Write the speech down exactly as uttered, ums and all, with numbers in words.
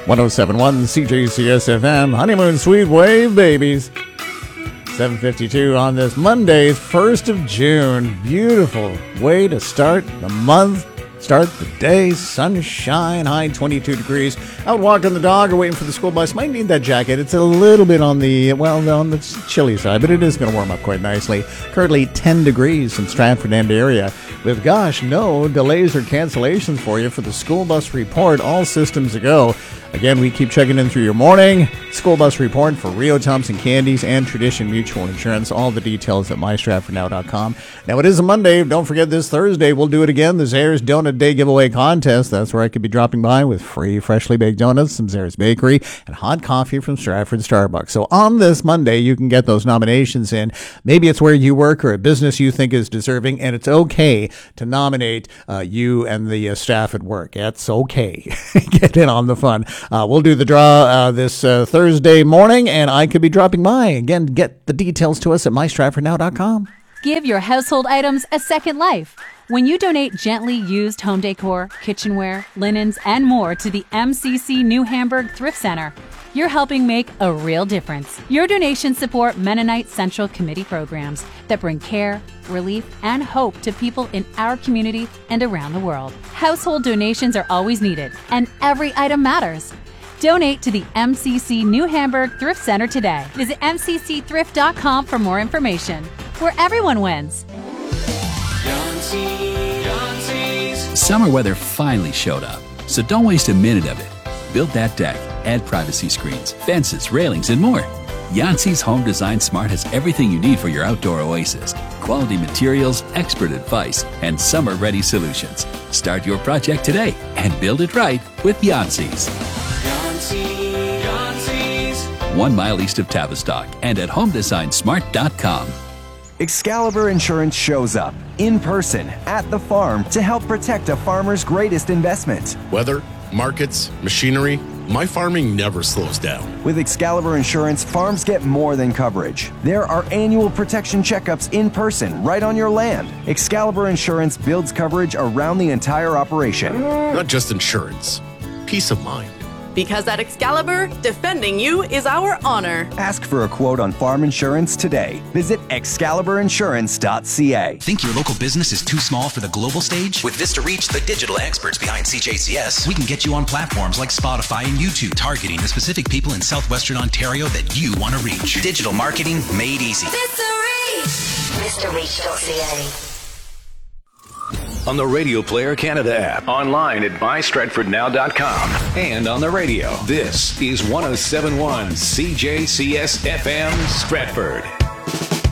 one oh seven point one C J C S F M, Honeymoon Sweet Wave Babies. seven fifty-two on this Monday, first of June. Beautiful way to start the month. Start the day, sunshine, high twenty-two degrees. Out walking the dog or waiting for the school bus. Might need that jacket. It's a little bit on the, well, on the chilly side, but it is going to warm up quite nicely. Currently ten degrees in Stratford and area. With, gosh, no delays or cancellations for you for the school bus report. All systems a go. Again, we keep checking in through your morning. School bus report for Rio Thompson Candies and Tradition Mutual Insurance. All the details at my stratford now dot com. Now, it is a Monday. Don't forget this Thursday. We'll do it again. The Zayre's Donut Day giveaway contest. That's where I could be dropping by with free freshly baked donuts from Zayre's Bakery and hot coffee from Stratford Starbucks. So on this Monday, you can get those nominations in. Maybe it's where you work or a business you think is deserving, and it's okay to nominate uh, you and the uh, staff at work. It's okay. Get in on the fun. Uh, we'll do the draw uh, this uh, Thursday morning, and I could be dropping by. Again, get the details to us at my stratford now dot com. Give your household items a second life. When you donate gently used home decor, kitchenware, linens, and more to the M C C New Hamburg Thrift Center, you're helping make a real difference. Your donations support Mennonite Central Committee programs that bring care, relief, and hope to people in our community and around the world. Household donations are always needed, and every item matters. Donate to the M C C New Hamburg Thrift Center today. Visit m c c thrift dot com for more information, where everyone wins. Summer weather finally showed up, so don't waste a minute of it. Build that deck, add privacy screens, fences, railings, and more. Yancey's Home Design Smart has everything you need for your outdoor oasis. Quality materials, expert advice, and summer-ready solutions. Start your project today and build it right with Yancey's. One mile east of Tavistock and at home design smart dot com. Excalibur Insurance shows up in person at the farm to help protect a farmer's greatest investment. Weather, markets, machinery, my farming never slows down. With Excalibur Insurance, farms get more than coverage. There are annual protection checkups in person right on your land. Excalibur Insurance builds coverage around the entire operation. Not just insurance, peace of mind. Because at Excalibur, defending you is our honor. Ask for a quote on farm insurance today. Visit excalibur insurance dot c a. Think your local business is too small for the global stage? With Vista Reach, the digital experts behind C J C S, we can get you on platforms like Spotify and YouTube, targeting the specific people in southwestern Ontario that you want to reach. Digital marketing made easy. Vista Reach! vista reach dot c a. On the Radio Player Canada app, online at my stratford now dot com, and on the radio. This is one oh seven point one C J C S F M Stratford.